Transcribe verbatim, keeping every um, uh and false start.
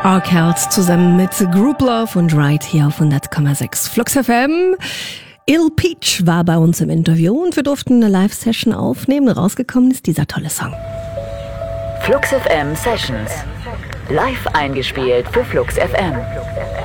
Arkells zusammen mit Group Love und Right hier auf hundert Komma sechs Flux F M. Il Peach war bei uns im Interview und wir durften eine Live-Session aufnehmen. Rausgekommen ist dieser tolle Song. Flux F M Sessions. Live eingespielt für Flux F M.